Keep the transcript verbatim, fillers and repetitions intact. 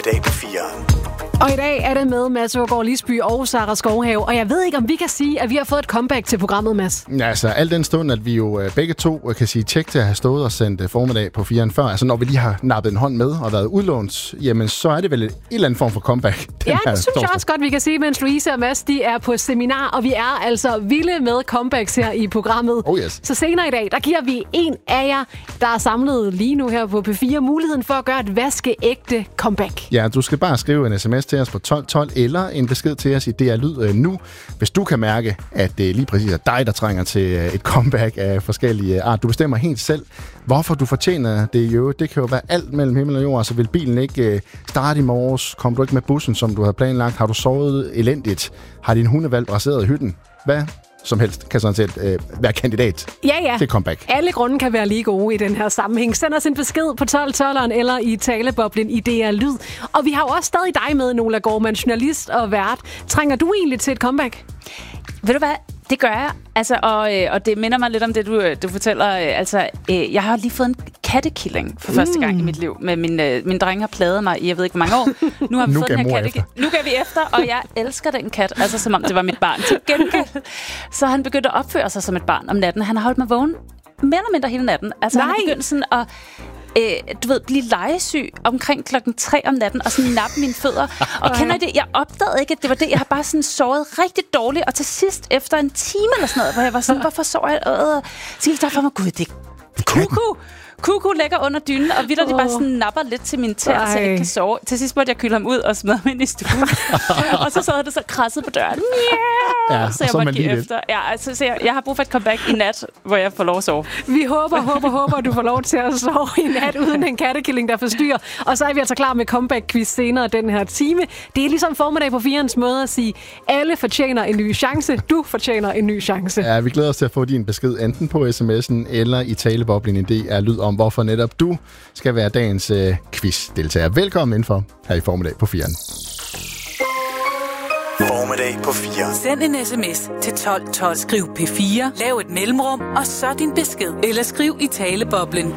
Formiddag på fire. Og i dag er det med Mads Aagaard Lisby og Sara Skovhave. Og jeg ved ikke, om vi kan sige, at vi har fået et comeback til programmet, Mads. Ja, altså al den stund, at vi jo begge to kan sige tjek til at have stået og sendt Formiddag på fire før. Altså når vi lige har nappet en hånd med og været udlånt, jamen så er det vel et eller andet form for comeback. Ja, det synes torsdag. Jeg også godt, vi kan sige, mens Louise og Mads de er på seminar. Og vi er altså vilde med comebacks her i programmet. Oh yes. Så senere i dag, der giver vi en af jer, der er samlet lige nu her på P fire, muligheden for at gøre et vaskeægte comeback. Ja, du skal bare skrive en sms til os på tolv tolv eller en besked til os i D R Lyd nu, hvis du kan mærke, at det lige præcis er dig, der trænger til et comeback af forskellige art. Du bestemmer helt selv, hvorfor du fortjener det i øvrigt. Det kan jo være alt mellem himmel og jord, så vil bilen ikke starte i morges, kommer du ikke med bussen, som du havde planlagt, har du sovet elendigt, har din hundevalg raseret i hytten, hvad som helst kan sådan set øh, være kandidat ja, ja. til comeback. Alle grunde kan være lige gode i den her sammenhæng. Send os en besked på tolv tolv eller i taleboblen i D R Lyd. Og vi har jo også stadig dig med, Nola Gaardmann, journalist og vært. Trænger du egentlig til et comeback? Ved du hvad? Det gør jeg. Altså, og, øh, og det minder mig lidt om det, du, du fortæller. Øh, altså, øh, jeg har lige fået en kattekilling for første gang mm. i mit liv. Med min, øh, min dreng har plaget mig i, jeg ved ikke, hvor mange år. Nu har vi nu fået den her kattekilling. Nu gav vi efter, og jeg elsker den kat. Altså, som om det var mit barn. Til gengæld. Så han begyndte at opføre sig som et barn om natten. Han har holdt mig vågen mere eller mindre hele natten. Altså, Nej. han har begyndt sådan at... Øh, du ved, blive legesyg omkring klokken tre om natten, og sådan nappe mine fødder. Og okay. Kender I det? Jeg opdagede ikke, at det var det. Jeg har bare sådan sovet rigtig dårligt, og til sidst, efter en time eller sådan noget, hvor jeg var sådan, hvorfor sover jeg? Øh, så gik der for mig, gud, det er kuku. Kuku ligger under dynen, og vildt, oh. de bare sådan napper lidt til min tær, så jeg ikke kan sove. Til sidst måtte jeg kylde ham ud og smide ham ind i stuen. Og så sad det så krasset på døren. Yeah! Ja, så jeg så måtte give lidt. efter. Ja, altså, så jeg, jeg har brug for et comeback i nat, hvor jeg får lov at sove. Vi håber, håber, håber, du får lov til at sove i nat uden en kattekilling, der forstyrrer. Og så er vi altså klar med comeback-quiz senere den her time. Det er ligesom Formiddag på fireens måde at sige, alle fortjener en ny chance. Du fortjener en ny chance. Ja, vi glæder os til at få din besked enten på sms'en eller i taleboblen i D R Lyd om, hvorfor netop du skal være dagens øh, quiz-deltager. Velkommen indenfor her i Formiddag på fire. Formiddag på fire. Send en sms til tolv tolv. Skriv P fire, lav et mellemrum, og så din besked. Eller skriv i taleboblen